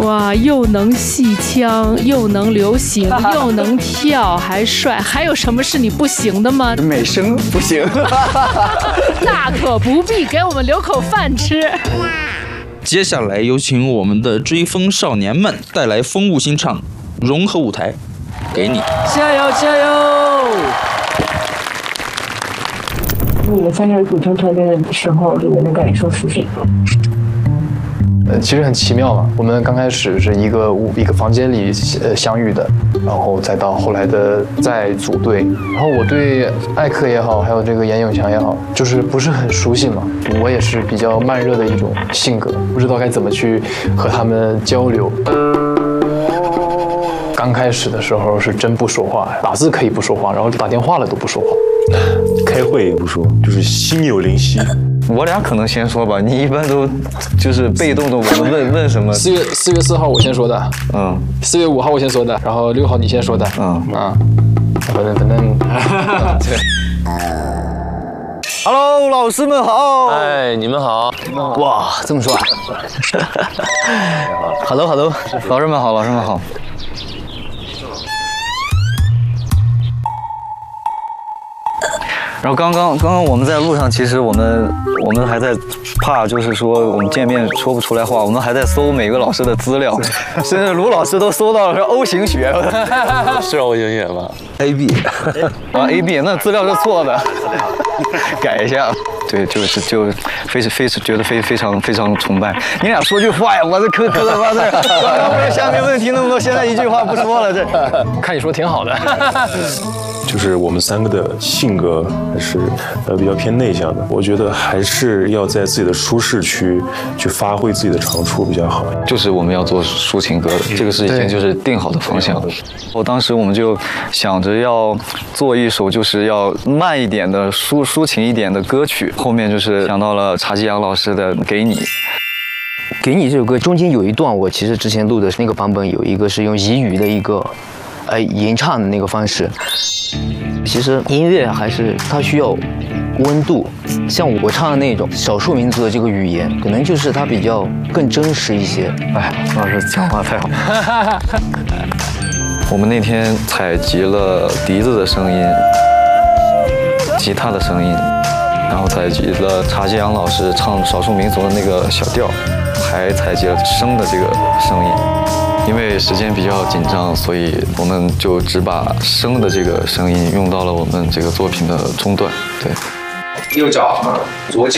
哇，又能戏腔，又能流行，又能跳，还帅，还有什么是你不行的吗？ 美声不行。 大可不必，给我们留口饭吃。 接下来有请我们的追风少年们带来风物新唱，融合舞台，给你， 加油加油！ 你们在这组成团队的时候，你们的感受是什么？ 其实很奇妙嘛。我们刚开始是一个房间里相遇的，然后再到后来的再组队。然后我对艾克也好，还有这个严永强也好，就是不是很熟悉嘛。我也是比较慢热的一种性格，不知道该怎么去和他们交流。刚开始的时候是真不说话，打字可以不说话，然后打电话了都不说话， 开会也不说，就是心有灵犀。 我俩可能先说吧，你一般都就是被动的，我们问什么 4月4号我先说的，4月5号我先说的，然后6号你先说的，反正对。 Hello， 老师们好。 哎，你们好。 哇，这么说啊？Hello， 老师们好，老师们好。然后刚刚我们在路上，其实我们还在怕，就是说我们见面说不出来话，我们还在搜每个老师的资料，甚至卢老师都搜到了是 O 型血， 是 O 型血吗 AB 啊 AB 那资料是错的，改一下。对，就觉得非常崇拜。你俩说句话呀，我这磕磕巴巴的。刚刚我下面问题那么多，现在一句话不说了，这看你说挺好的。 就是我们3个的性格还是比较偏内向的，我觉得还是要在自己的舒适区去发挥自己的长处比较好。 就是我们要做抒情歌的，这个是已经就是定好的方向。当时我们就想着要做一首就是要慢一点的抒情一点的歌曲，后面就是想到了查基阳老师的《给你》。 给你这首歌中间有一段，我其实之前录的那个版本有一个是用彝语的一个吟唱的那个方式。其实音乐还是它需要温度，像我唱的那种少数民族的这个语言，可能就是它比较更真实一些。 哎，老师讲话太好。我们那天采集了笛子的声音、吉他的声音，然后采集了查基阳老师唱少数民族的那个小调，还采集了笙的这个声音。因为时间比较紧张，所以我们就只把笙的这个声音用到了我们这个作品的中段。对， 右脚，左脚。